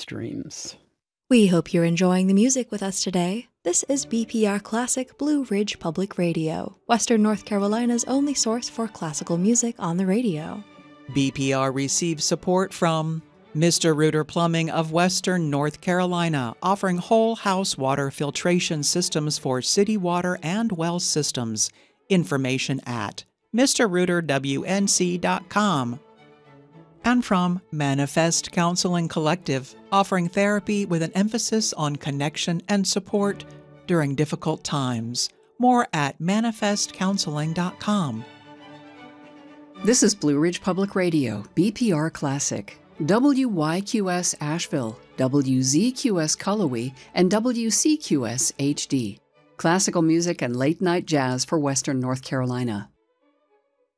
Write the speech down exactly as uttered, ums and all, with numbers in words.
streams. We hope you're enjoying the music with us today. This is B P R Classic Blue Ridge Public Radio, Western North Carolina's only source for classical music on the radio. B P R receives support from Mister Reuter Plumbing of Western North Carolina, offering whole house water filtration systems for city water and well systems. Information at Mister Reuter W N C dot com. And from Manifest Counseling Collective, offering therapy with an emphasis on connection and support during difficult times. More at manifest counseling dot com. This is Blue Ridge Public Radio, B P R Classic. W Y Q S Asheville, W Z Q S Cullowhee, and W C Q S H D. Classical music and late-night jazz for Western North Carolina.